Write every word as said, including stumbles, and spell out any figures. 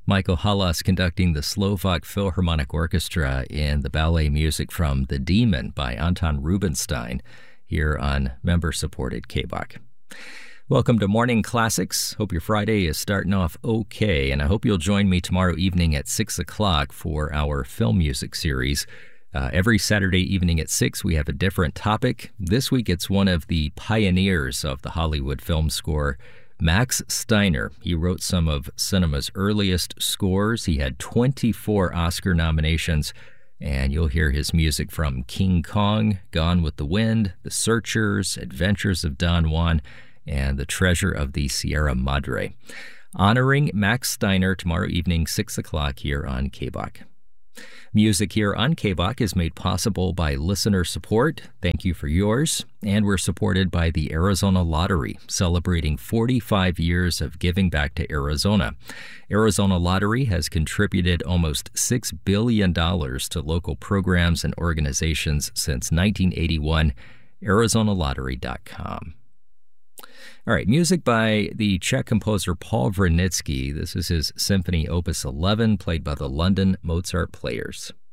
Michael Halas conducting the Slovak Philharmonic Orchestra in the ballet music from The Demon by Anton Rubinstein here on member-supported K B O C. Welcome to Morning Classics. Hope your Friday is starting off okay, and I hope you'll join me tomorrow evening at six o'clock for our film music series. Uh, every Saturday evening at six, we have a different topic. This week, it's one of the pioneers of the Hollywood film score, Max Steiner. He wrote some of cinema's earliest scores. He had twenty-four Oscar nominations, and you'll hear his music from King Kong, Gone with the Wind, The Searchers, Adventures of Don Juan, and The Treasure of the Sierra Madre. Honoring Max Steiner tomorrow evening, six o'clock here on K B O C. Music here on K B O C is made possible by listener support. Thank you for yours. And we're supported by the Arizona Lottery, celebrating forty-five years of giving back to Arizona. Arizona Lottery has contributed almost six billion dollars to local programs and organizations since nineteen eighty-one. Arizona Lottery dot com. All right, music by the Czech composer Paul Vranitsky. This is his Symphony Opus eleven, played by the London Mozart Players.